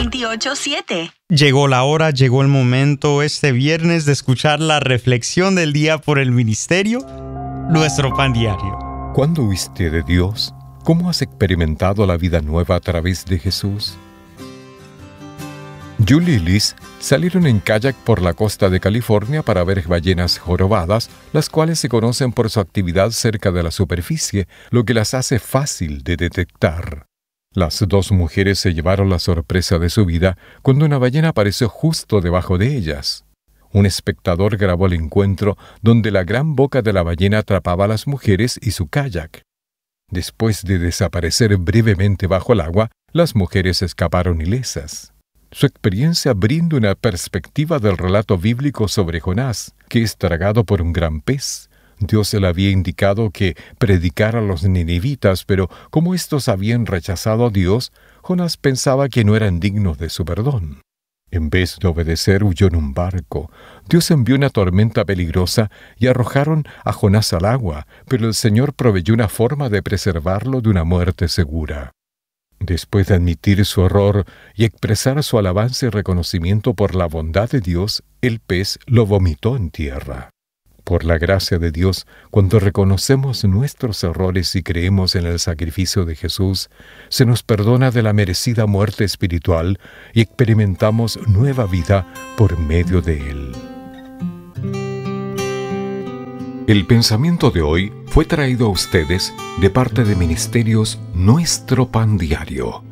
28:7. Llegó la hora, llegó el momento este viernes de escuchar la reflexión del día por el ministerio, nuestro pan diario. ¿Cuándo huiste de Dios? ¿Cómo has experimentado la vida nueva a través de Jesús? Julie y Liz salieron en kayak por la costa de California para ver ballenas jorobadas, las cuales se conocen por su actividad cerca de la superficie, lo que las hace fácil de detectar. Las dos mujeres se llevaron la sorpresa de su vida cuando una ballena apareció justo debajo de ellas. Un espectador grabó el encuentro donde la gran boca de la ballena atrapaba a las mujeres y su kayak. Después de desaparecer brevemente bajo el agua, las mujeres escaparon ilesas. Su experiencia brinda una perspectiva del relato bíblico sobre Jonás, que es tragado por un gran pez. Dios le había indicado que predicara a los ninivitas, pero como estos habían rechazado a Dios, Jonás pensaba que no eran dignos de su perdón. En vez de obedecer, huyó en un barco. Dios envió una tormenta peligrosa y arrojaron a Jonás al agua, pero el Señor proveyó una forma de preservarlo de una muerte segura. Después de admitir su error y expresar su alabanza y reconocimiento por la bondad de Dios, el pez lo vomitó en tierra. Por la gracia de Dios, cuando reconocemos nuestros errores y creemos en el sacrificio de Jesús, se nos perdona de la merecida muerte espiritual y experimentamos nueva vida por medio de Él. El pensamiento de hoy fue traído a ustedes de parte de Ministerios Nuestro Pan Diario.